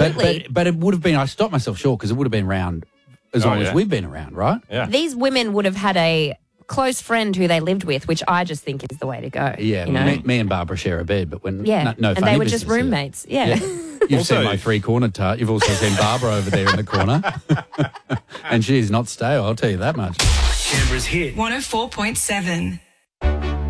absolutely. But it would have been, I stopped myself short because it would have been around as long as we've been around, right? Yeah. These women would have had a close friend who they lived with, which I just think is the way to go. Yeah, you know? me and Barbara share a bed, but when Yeah, no and funny they were just business, roommates. Yeah. You've Also- seen my three-cornered tart. You've also seen Barbara over there in the corner. And she's not stale, I'll tell you that much. Canberra's hit. 104.7.